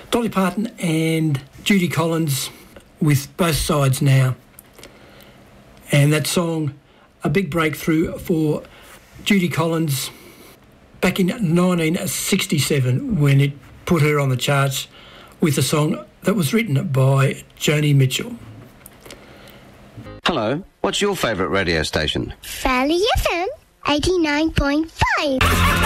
Dolly Parton and Judy Collins with Both Sides Now. And that song, a big breakthrough for Judy Collins back in 1967 when it put her on the charts with a song that was written by Joni Mitchell. Hello, what's your favourite radio station? Valley FM 89.5.